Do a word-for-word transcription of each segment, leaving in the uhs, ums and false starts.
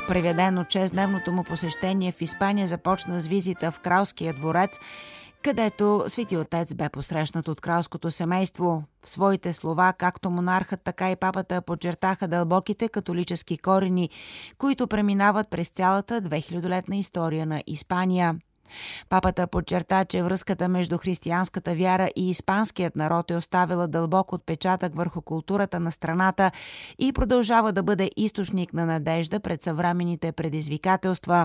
Преведено шестдневното му посещение в Испания започна с визита в Кралския дворец, където Свети Отец бе посрещнат от кралското семейство. В своите слова, както монархът, така и папата подчертаха дълбоките католически корени, които преминават през цялата двехилядолетна история на Испания. Папата подчерта, че връзката между християнската вяра и испанският народ е оставила дълбок отпечатък върху културата на страната и продължава да бъде източник на надежда пред съвременните предизвикателства.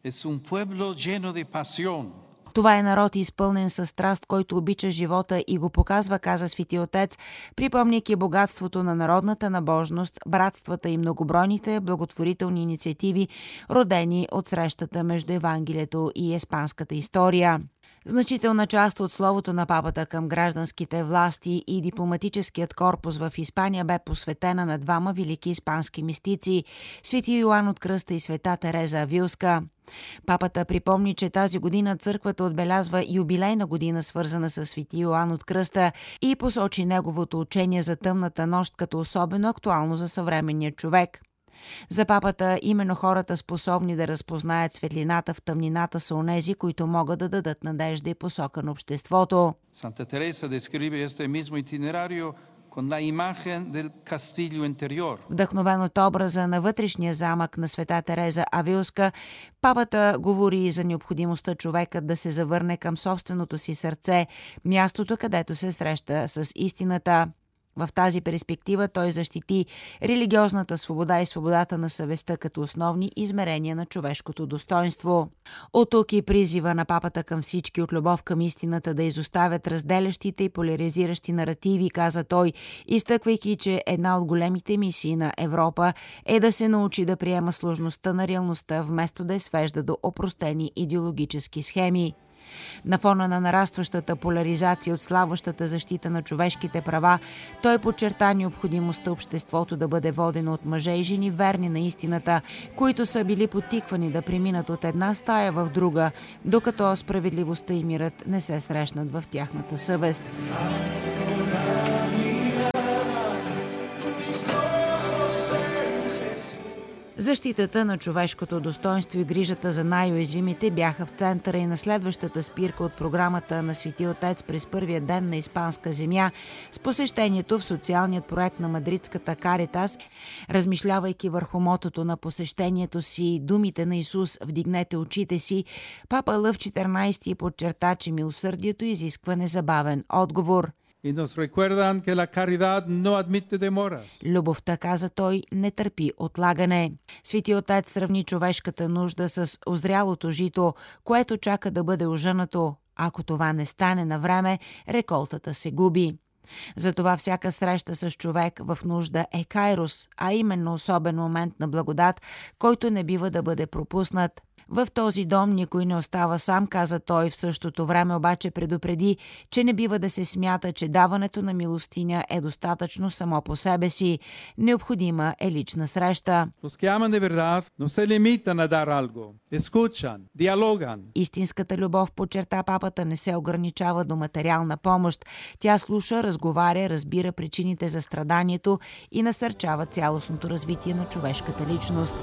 Това е народ изпълнен със страст, който обича живота и го показва, каза Свети Отец, припомняйки богатството на народната набожност, братствата и многобройните благотворителни инициативи, родени от срещата между Евангелието и испанската история. Значителна част от словото на папата към гражданските власти и дипломатическият корпус в Испания бе посветена на двама велики испански мистици – Свети Йоан от Кръста и Света Тереза Авилска. Папата припомни, че тази година църквата отбелязва юбилейна година, свързана с Свети Йоан от Кръста, и посочи неговото учение за тъмната нощ като особено актуално за съвременния човек. За папата именно хората, способни да разпознаят светлината в тъмнината, са онези, които могат да дадат надежда и посока на обществото. Санта Тереса describe este mismo itinerario con la imagen del castillo interior. Вдъхновен от образа на вътрешния замък на Света Тереза Авилска, папата говори и за необходимостта човекът да се завърне към собственото си сърце, мястото, където се среща с истината. В тази перспектива той защити религиозната свобода и свободата на съвестта като основни измерения на човешкото достоинство. От тук и призива на папата към всички от любов към истината да изоставят разделящите и поляризиращи наративи, каза той, изтъквайки, че една от големите мисии на Европа е да се научи да приема сложността на реалността, вместо да я свежда до опростени идеологически схеми. На фона на нарастващата поляризация и отслабващата защита на човешките права, той подчерта необходимостта обществото да бъде водено от мъже и жени верни на истината, които са били потиквани да преминат от една стая в друга, докато справедливостта и мирът не се срещнат в тяхната съвест. Защитата на човешкото достоинство и грижата за най-уязвимите бяха в центъра и на следващата спирка от програмата на Свети Отец през първия ден на испанска земя с посещението в социалният проект на мадридската Каритас. Размишлявайки върху мотото на посещението си думите на Исус «Вдигнете очите си», папа Лъв четиринайсети подчерта, че милосърдието изисква незабавен отговор. Y nos recuerdan que la caridad no admite demoras. Любовта, каза той, не търпи отлагане. Свети Отец сравни човешката нужда с озрялото жито, което чака да бъде ожънато. Ако това не стане на време, реколтата се губи. Затова всяка среща с човек в нужда е кайрос, а именно особен момент на благодат, който не бива да бъде пропуснат. В този дом никой не остава сам, каза той, в същото време обаче предупреди, че не бива да се смята, че даването на милостиня е достатъчно само по себе си. Необходима е лична среща. Истинската любов, подчерта папата, не се ограничава до материална помощ. Тя слуша, разговаря, разбира причините за страданието и насърчава цялостното развитие на човешката личност.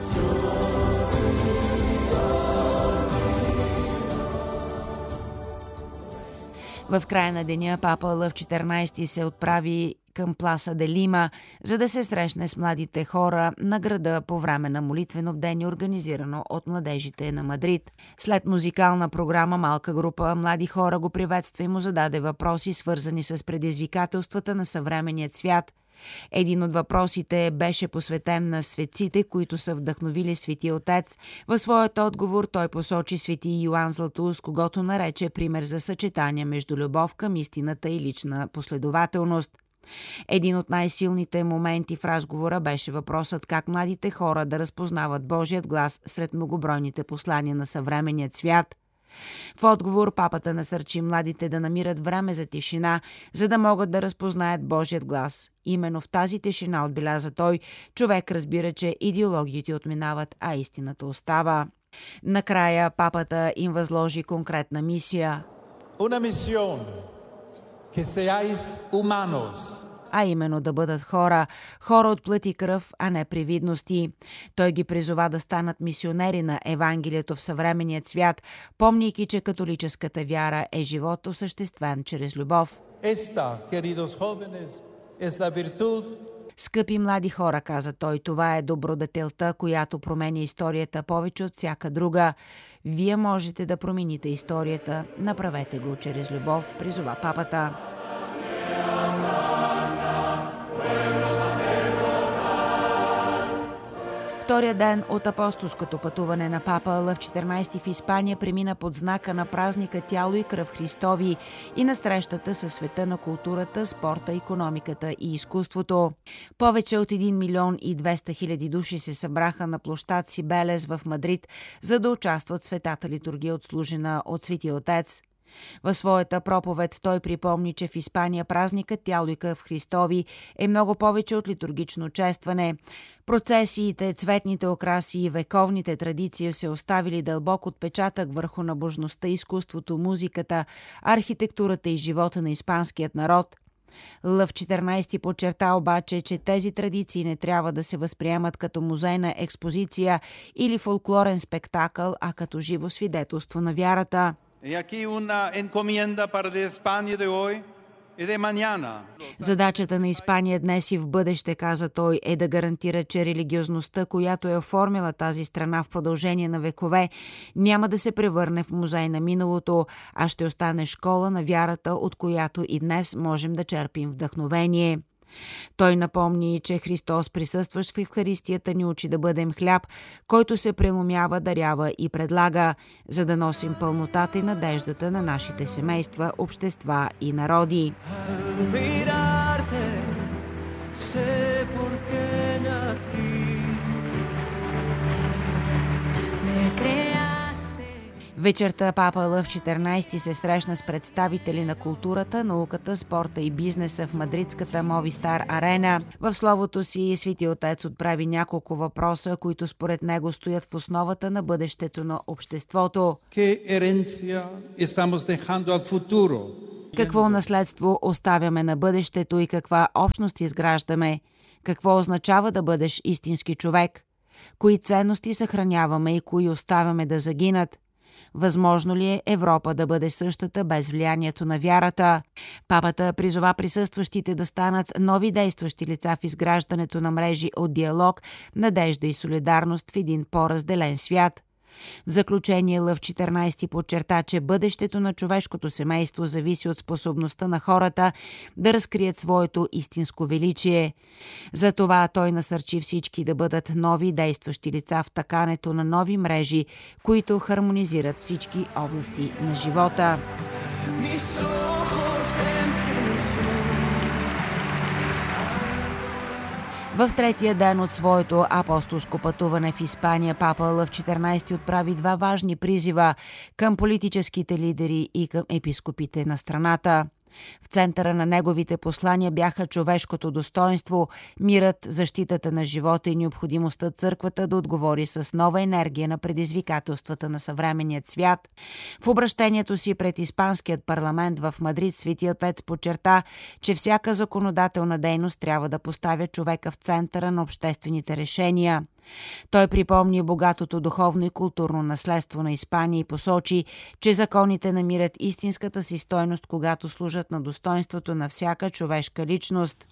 В края на деня папа Лъв четиринайсети се отправи към Пласа де Лима, за да се срещне с младите хора на града по време на молитвено бдение, организирано от младежите на Мадрид. След музикална програма малка група млади хора го приветства и му зададе въпроси, свързани с предизвикателствата на съвременният свят. Един от въпросите беше посветен на светците, които са вдъхновили Свети Отец. В своят отговор той посочи Свети Йоан Златоуст, когото нарече пример за съчетание между любов към истината и лична последователност. Един от най-силните моменти в разговора беше въпросът как младите хора да разпознават Божият глас сред многобройните послания на съвременният свят. В отговор папата насърчи младите да намират време за тишина, за да могат да разпознаят Божият глас. Именно в тази тишина, отбеляза той, човек разбира, че идеологиите отминават, а истината остава. Накрая папата им възложи конкретна мисия. Una misión, que seáis humanos а именно да бъдат хора, хора от плът и кръв, а не привидности. Той ги призова да станат мисионери на Евангелието в съвременният свят, помнейки, че католическата вяра е живот осъществен чрез любов. Esta, queridos jóvenes, es la virtud. Скъпи млади хора, каза той, това е добродетелта, която променя историята повече от всяка друга. Вие можете да промените историята, направете го чрез любов, призова папата. Втория ден от апостолското пътуване на папа Лъв четиринайсети в Испания премина под знака на празника Тяло и кръв Христови и на срещата със света на културата, спорта, икономиката и изкуството. Повече от един милион и двеста хиляди души се събраха на площад Сибелес в Мадрид, за да участват в светата литургия, отслужена от Светия Отец. В своята проповед той припомни, че в Испания празникът Тяло и кръв Христови е много повече от литургично честване. Процесиите, цветните окраси и вековните традиции се оставили дълбок отпечатък върху набожността, изкуството, музиката, архитектурата и живота на испанският народ. Лъв четиринайсети подчерта обаче, че тези традиции не трябва да се възприемат като музейна експозиция или фолклорен спектакъл, а като живо свидетелство на вярата. Задачата на Испания днес и в бъдеще, каза той, е да гарантира, че религиозността, която е оформила тази страна в продължение на векове, няма да се превърне в музей на миналото, а ще остане школа на вярата, от която и днес можем да черпим вдъхновение. Той напомни, че Христос, присъстващ в Евхаристията, ни учи да бъдем хляб, който се преломява, дарява и предлага, за да носим пълнотата и надеждата на нашите семейства, общества и народи. Вечерта папа Лъв четиринайсети се срещна с представители на културата, науката, спорта и бизнеса в мадридската Мовистар арена. В словото си Свети Отец отправи няколко въпроса, които според него стоят в основата на бъдещето на обществото. Какво наследство оставяме на бъдещето и каква общност изграждаме? Какво означава да бъдеш истински човек? Кои ценности съхраняваме и кои оставяме да загинат? Възможно ли е Европа да бъде същата без влиянието на вярата? Папата призова присъстващите да станат нови действащи лица в изграждането на мрежи от диалог, надежда и солидарност в един по-разделен свят. В заключение Лъв четиринайсети подчерта, че бъдещето на човешкото семейство зависи от способността на хората да разкрият своето истинско величие. Затова той насърчи всички да бъдат нови действащи лица в такането на нови мрежи, които хармонизират всички области на живота. В третия ден от своето апостолско пътуване в Испания папа Лъв четиринайсети отправи два важни призива към политическите лидери и към епископите на страната. В центъра на неговите послания бяха човешкото достоинство, мирът, защитата на живота и необходимостта църквата да отговори с нова енергия на предизвикателствата на съвременният свят. В обращението си пред Испанският парламент в Мадрид Свети Отец подчерта, че всяка законодателна дейност трябва да поставя човека в центъра на обществените решения. Той припомни богатото духовно и културно наследство на Испания и посочи, че законите намират истинската си стойност, когато служат на достоинството на всяка човешка личност.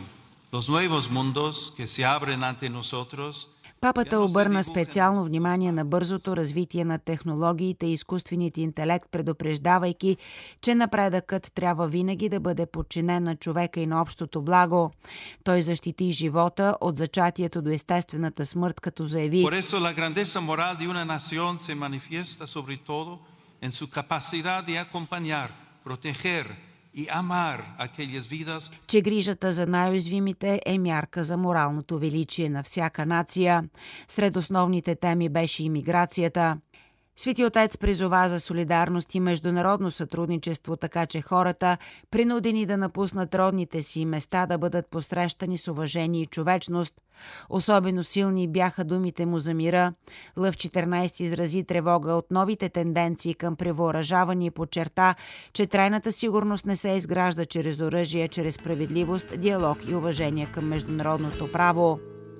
Папата обърна специално внимание на бързото развитие на технологиите и изкуственият интелект, предупреждавайки, че напредъкът трябва винаги да бъде подчинен на човека и на общото благо. Той защити живота от зачатието до естествената смърт, като заяви: Por eso la grandeza moral de una nación se manifiesta sobre todo en su capacidad de acompañar, proteger и амар aquellas vidas, че грижата за най-уязвимите е мярка за моралното величие на всяка нация. Сред основните теми беше имиграцията. Свети отец призова за солидарност и международно сътрудничество, така че хората, принудени да напуснат родните си места, да бъдат посрещани с уважение и човечност. Особено силни бяха думите му за мира. Лъв четиринайсети изрази тревога от новите тенденции към превъоръжаване и подчерта, че трайната сигурност не се изгражда чрез оръжие, чрез справедливост, диалог и уважение към международното право.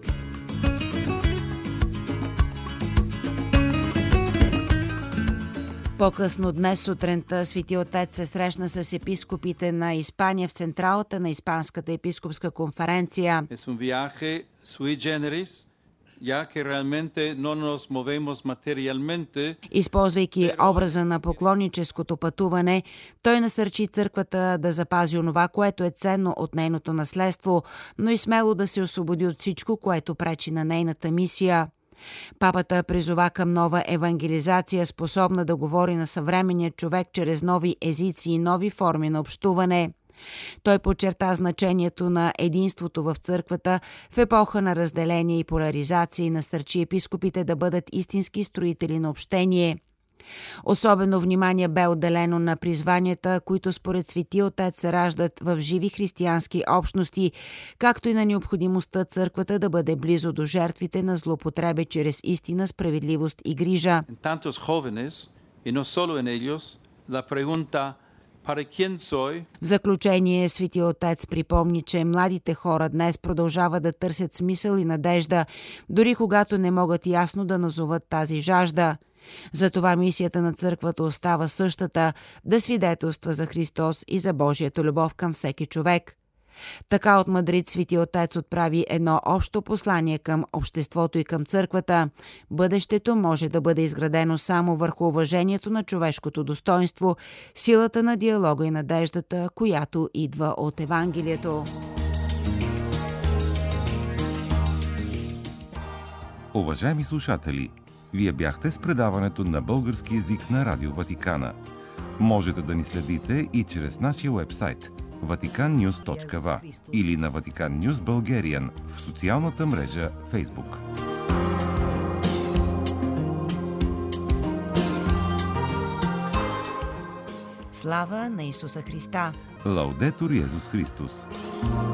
По-късно днес сутринта Свети отец се срещна с епископите на Испания в централата на Испанската епископска конференция. Es un viaje sui generis, ya que realmente no nos movemos materialmente. Използвайки образа на поклонническото пътуване, той насърчи църквата да запази онова, което е ценно от нейното наследство, но и смело да се освободи от всичко, което пречи на нейната мисия. Папата призова към нова евангелизация, способна да говори на съвременния човек чрез нови езици и нови форми на общуване. Той подчерта значението на единството в църквата в епоха на разделение и поляризация и насърчи епископите да бъдат истински строители на общение. Особено внимание бе отделено на призванията, които според Свети отец се раждат в живи християнски общности, както и на необходимостта църквата да бъде близо до жертвите на злоупотреби чрез истина, справедливост и грижа. В заключение, Свети отец припомни, че младите хора днес продължават да търсят смисъл и надежда, дори когато не могат ясно да назоват тази жажда. Затова мисията на църквата остава същата – да свидетелства за Христос и за Божията любов към всеки човек. Така от Мадрид Свети отец отправи едно общо послание към обществото и към църквата. Бъдещето може да бъде изградено само върху уважението на човешкото достоинство, силата на диалога и надеждата, която идва от Евангелието. Уважаеми слушатели, Вие бяхте с предаването на български език на Радио Ватикана. Можете да ни следите и чрез нашия уебсайт ватикан нюз точка ви ей или на Vatican News Bulgarian в социалната мрежа Facebook. Слава на Исуса Христа! Лаудетур Йезус Христос!